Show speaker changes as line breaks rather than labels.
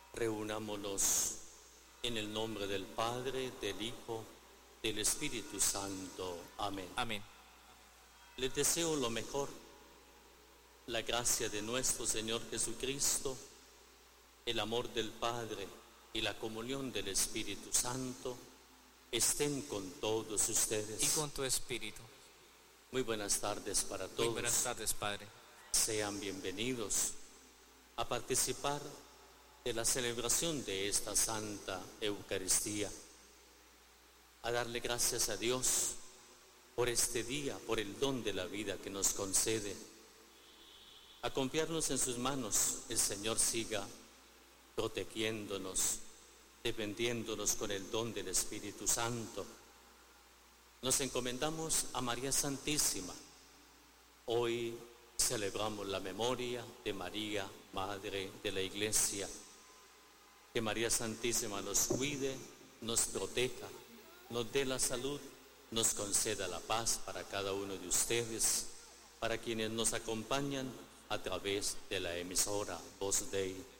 Reunámonos en el nombre del Padre, del Hijo, del Espíritu Santo. Amén.
Amén.
Les deseo lo mejor, la gracia de nuestro Señor Jesucristo, el amor del Padre y la comunión del Espíritu Santo estén con todos ustedes.
Y con tu espíritu.
Muy buenas tardes para todos.
Muy buenas tardes, Padre.
Sean bienvenidos a participar de la celebración de esta Santa Eucaristía, a darle gracias a Dios por este día, por el don de la vida que nos concede, a confiarnos en sus manos. El Señor siga protegiéndonos, defendiéndonos con el don del Espíritu Santo. Nos encomendamos a María Santísima. Hoy celebramos la memoria de María, Madre de la Iglesia. Que María Santísima nos cuide, nos proteja, nos dé la salud, nos conceda la paz para cada uno de ustedes, para quienes nos acompañan a través de la emisora Voz Dei.